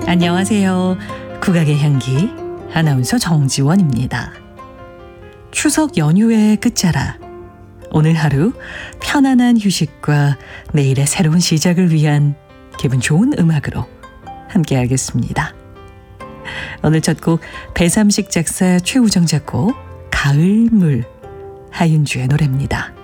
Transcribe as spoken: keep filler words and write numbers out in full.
안녕하세요. 국악의 향기 아나운서 정지원입니다. 추석 연휴의 끝자락. 오늘 하루 편안한 휴식과 내일의 새로운 시작을 위한 기분 좋은 음악으로 함께 하겠습니다. 오늘 첫 곡 배삼식 작사 최우정 작곡 가을물 하윤주의 노래입니다.